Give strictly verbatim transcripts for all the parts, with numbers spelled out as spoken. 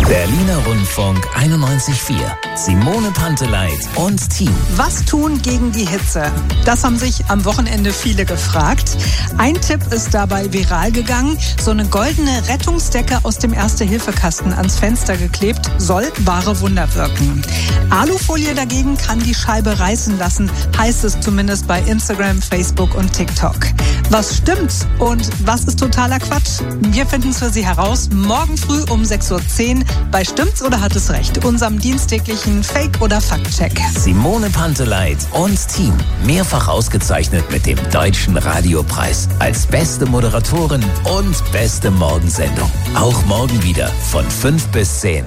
Berliner Rundfunk einundneunzig Komma vier. Simone Panteleit und Team. Was tun gegen die Hitze? Das haben sich am Wochenende viele gefragt. Ein Tipp ist dabei viral gegangen. So eine goldene Rettungsdecke aus dem Erste-Hilfe-Kasten ans Fenster geklebt, soll wahre Wunder wirken. Alufolie dagegen kann die Scheibe reißen lassen, heißt es zumindest bei Instagram, Facebook und TikTok. Was stimmt und was ist totaler Quatsch? Wir finden es für Sie heraus morgen früh um sechs Uhr zehn bei Stimmt's oder hat es recht? Unserem dienstäglichen Fake- oder Faktcheck. Simone Panteleit und Team. Mehrfach ausgezeichnet mit dem Deutschen Radiopreis als beste Moderatorin und beste Morgensendung. Auch morgen wieder von fünf bis zehn.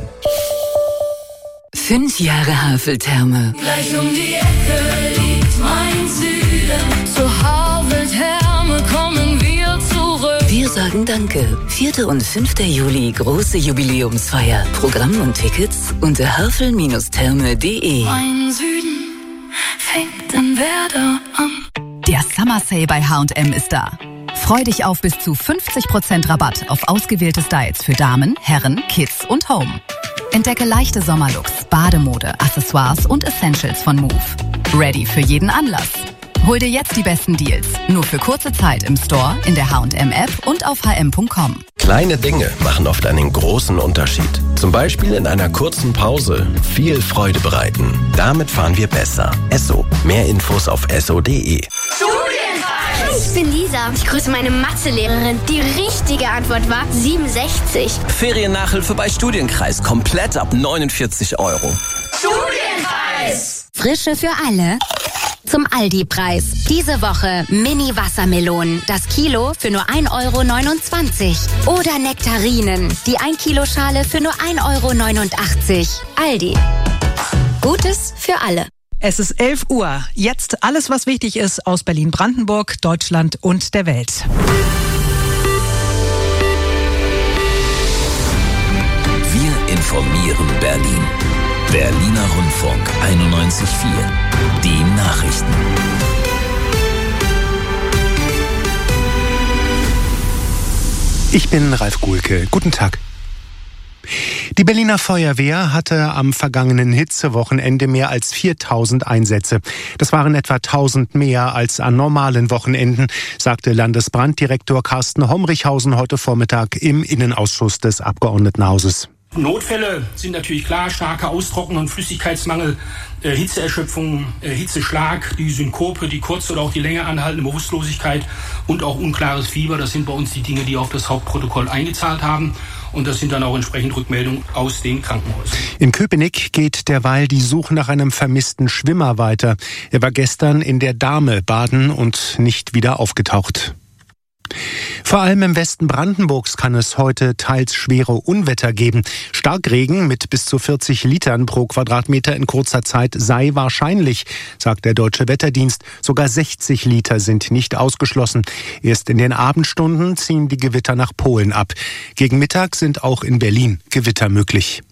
Fünf Jahre Haveltherme. Gleich um die Ecke liegt mein Süden. Zur Haveltherme kommen wir zurück. Wir sagen Danke. vierter und fünfter Juli, große Jubiläumsfeier. Programm und Tickets unter havel Bindestrich therme punkt de. Mein Süden fängt in Werder an. Der Summer Sale bei H und M ist da. Freu dich auf bis zu fünfzig Prozent Rabatt auf ausgewählte Styles für Damen, Herren, Kids und Home. Entdecke leichte Sommerlooks, Bademode, Accessoires und Essentials von Move. Ready für jeden Anlass. Hol dir jetzt die besten Deals. Nur für kurze Zeit im Store, in der H und M-App und auf h m punkt com. Kleine Dinge machen oft einen großen Unterschied. Zum Beispiel in einer kurzen Pause viel Freude bereiten. Damit fahren wir besser. Esso. Mehr Infos auf esso punkt de. Hi, ich bin Lisa. Ich grüße meine Mathelehrerin. Die richtige Antwort war siebenundsechzig. Feriennachhilfe bei Studienkreis. Komplett ab neunundvierzig Euro. Studienkreis! Frische für alle. Zum Aldi-Preis. Diese Woche Mini-Wassermelonen. Das Kilo für nur ein Euro neunundzwanzig. Oder Nektarinen. Die ein Kilo Schale für nur ein Euro neunundachtzig. Aldi. Gutes für alle. Es ist elf Uhr. Jetzt alles, was wichtig ist aus Berlin-Brandenburg, Deutschland und der Welt. Wir informieren Berlin. Berliner Rundfunk einundneunzig Komma vier. Die Nachrichten. Ich bin Ralf Guhlke. Guten Tag. Die Berliner Feuerwehr hatte am vergangenen Hitzewochenende mehr als viertausend Einsätze. Das waren etwa tausend mehr als an normalen Wochenenden, sagte Landesbranddirektor Carsten Homrichhausen heute Vormittag im Innenausschuss des Abgeordnetenhauses. Notfälle sind natürlich klar, starke Austrocknung und Flüssigkeitsmangel, äh, Hitzeerschöpfung, äh, Hitzeschlag, die Synkope, die kurze oder auch die länger anhaltende Bewusstlosigkeit und auch unklares Fieber. Das sind bei uns die Dinge, die auf das Hauptprotokoll eingezahlt haben. Und das sind dann auch entsprechend Rückmeldungen aus den Krankenhäusern. In Köpenick geht derweil die Suche nach einem vermissten Schwimmer weiter. Er war gestern in der Dahme baden und nicht wieder aufgetaucht. Vor allem im Westen Brandenburgs kann es heute teils schwere Unwetter geben. Starkregen mit bis zu vierzig Litern pro Quadratmeter in kurzer Zeit sei wahrscheinlich, sagt der Deutsche Wetterdienst. Sogar sechzig Liter sind nicht ausgeschlossen. Erst in den Abendstunden ziehen die Gewitter nach Polen ab. Gegen Mittag sind auch in Berlin Gewitter möglich.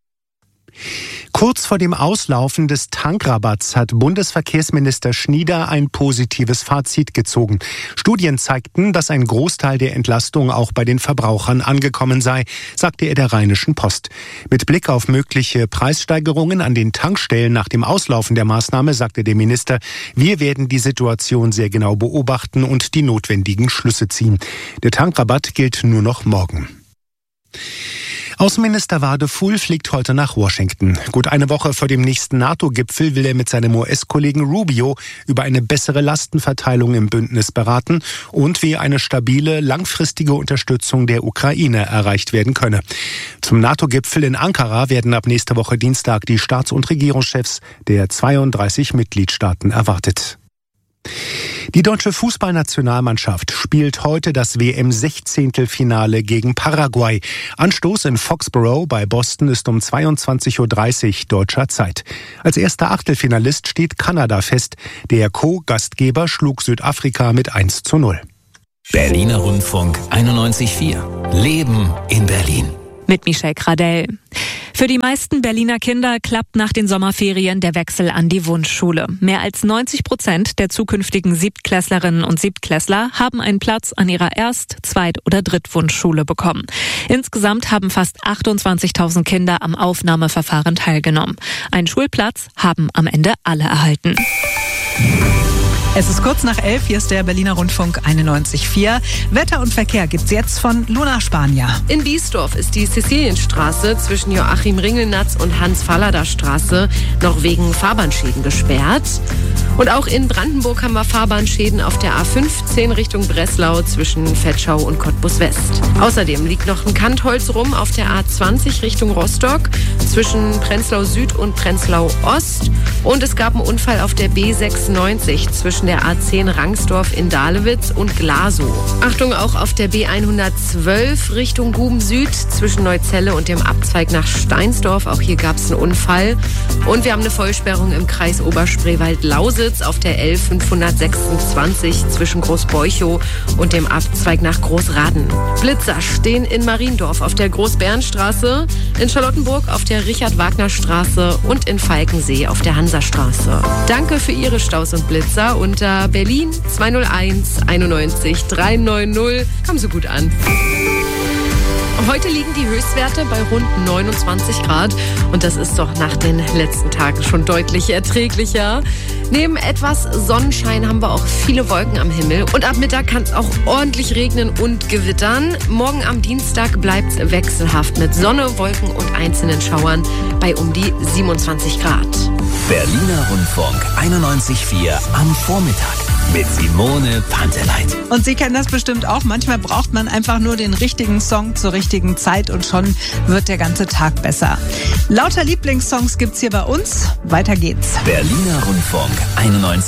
Kurz vor dem Auslaufen des Tankrabatts hat Bundesverkehrsminister Schnieder ein positives Fazit gezogen. Studien zeigten, dass ein Großteil der Entlastung auch bei den Verbrauchern angekommen sei, sagte er der Rheinischen Post. Mit Blick auf mögliche Preissteigerungen an den Tankstellen nach dem Auslaufen der Maßnahme sagte der Minister, wir werden die Situation sehr genau beobachten und die notwendigen Schlüsse ziehen. Der Tankrabatt gilt nur noch morgen. Außenminister Wadefuhl fliegt heute nach Washington. Gut eine Woche vor dem nächsten NATO-Gipfel will er mit seinem U S-Kollegen Rubio über eine bessere Lastenverteilung im Bündnis beraten und wie eine stabile, langfristige Unterstützung der Ukraine erreicht werden könne. Zum NATO-Gipfel in Ankara werden ab nächster Woche Dienstag die Staats- und Regierungschefs der zweiunddreißig Mitgliedstaaten erwartet. Die deutsche Fußballnationalmannschaft spielt heute das W M-Sechzehntelfinale gegen Paraguay. Anstoß in Foxborough bei Boston ist um zweiundzwanzig Uhr dreißig deutscher Zeit. Als erster Achtelfinalist steht Kanada fest. Der Co-Gastgeber schlug Südafrika mit eins zu null. Berliner Rundfunk einundneunzig Komma vier. Leben in Berlin. Mit Michelle Gradell. Für die meisten Berliner Kinder klappt nach den Sommerferien der Wechsel an die Wunschschule. Mehr als neunzig Prozent der zukünftigen Siebtklässlerinnen und Siebtklässler haben einen Platz an ihrer Erst-, Zweit- oder Drittwunschschule bekommen. Insgesamt haben fast achtundzwanzigtausend Kinder am Aufnahmeverfahren teilgenommen. Einen Schulplatz haben am Ende alle erhalten. Es ist kurz nach elf, hier ist der Berliner Rundfunk einundneunzig Komma vier. Wetter und Verkehr gibt's jetzt von Luna Spanier. In Biesdorf ist die Sizilienstraße zwischen Joachim Ringelnatz und Hans-Fallader-Straße noch wegen Fahrbahnschäden gesperrt. Und auch in Brandenburg haben wir Fahrbahnschäden auf der A fünfzehn Richtung Breslau zwischen Vetschau und Cottbus West. Außerdem liegt noch ein Kantholz rum auf der A zwanzig Richtung Rostock zwischen Prenzlau Süd und Prenzlau Ost. Und es gab einen Unfall auf der B sechsundneunzig zwischen der A zehn Rangsdorf in Dahlewitz und Glasow. Achtung auch auf der B hundertzwölf Richtung Guben Süd zwischen Neuzelle und dem Abzweig nach Steinsdorf. Auch hier gab es einen Unfall. Und wir haben eine Vollsperrung im Kreis Oberspreewald-Lausitz auf der L fünfhundertsechsundzwanzig zwischen Großbeuchow und dem Abzweig nach Großraden. Blitzer stehen in Mariendorf auf der Großbärenstraße, in Charlottenburg auf der Richard-Wagner-Straße und in Falkensee auf der Hansastraße. Danke für Ihre Staus und Blitzer unter Berlin zwei null eins einundneunzig drei neun null. Kommen Sie gut an. Heute liegen die Höchstwerte bei rund neunundzwanzig Grad und das ist doch nach den letzten Tagen schon deutlich erträglicher. Neben etwas Sonnenschein haben wir auch viele Wolken am Himmel und ab Mittag kann es auch ordentlich regnen und gewittern. Morgen am Dienstag bleibt es wechselhaft mit Sonne, Wolken und einzelnen Schauern bei um die siebenundzwanzig Grad. Berliner Rundfunk einundneunzig Komma vier am Vormittag mit Simone Panteleit. Und Sie kennen das bestimmt auch. Manchmal braucht man einfach nur den richtigen Song zur richtigen Zeit und schon wird der ganze Tag besser. Lauter Lieblingssongs gibt's hier bei uns. Weiter geht's. Berliner Rundfunk einundneunzig